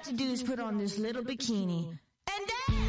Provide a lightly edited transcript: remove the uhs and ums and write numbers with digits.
to do is put on this little bikini.